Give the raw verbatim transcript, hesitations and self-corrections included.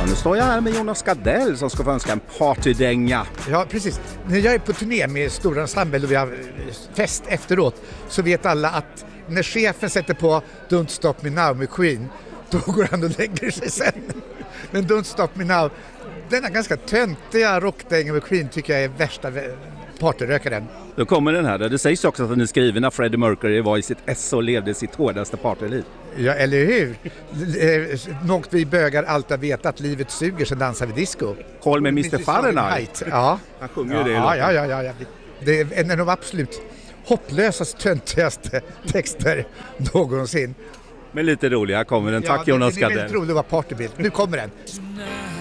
Nu står jag här med Jonas Gardell som ska få önska en partydänga. Ja, precis. När jag är på turné med stora ensemble och vi har fest efteråt så vet alla att när chefen sätter på Don't Stop Me Now med Queen, då går han och lägger sig sen. Men Don't Stop Me Now, denna ganska töntiga rockdänga med Queen tycker jag är värsta partyrökaren. Då kommer den här. Det sägs också att den är skriven när Freddie Mercury var i sitt ess och levde sitt hårdaste partyliv. Ja, eller hur? Något vi bögar alltid vet att livet suger, så dansar vi disco. Call med mister Fahrenheit. Ja. Han sjunger ja, det. Ja, ja, ja, ja. Det är en av de absolut hopplösast töntigaste texter någonsin. Men lite rolig, här kommer den. Tack ja, Jonas Gardell. Det är Gardell. väldigt roligt att vara partybild. Nu kommer den.